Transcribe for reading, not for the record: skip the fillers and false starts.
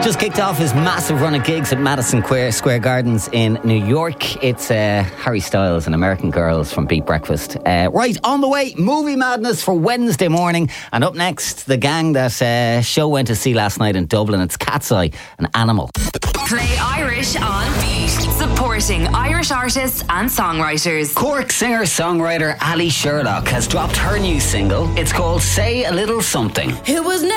Just kicked off his massive run of gigs at Madison Square Gardens in New York. It's Harry Styles and American Girls from Beat Breakfast. Right, on the way, Movie Madness for Wednesday morning. And up next, the gang that Show went to see last night in Dublin. It's Cat's Eye, an Animal. Play Irish on Beat, supporting Irish artists and songwriters. Cork singer-songwriter Ali Sherlock has dropped her new single. It's called Say a Little Something. It was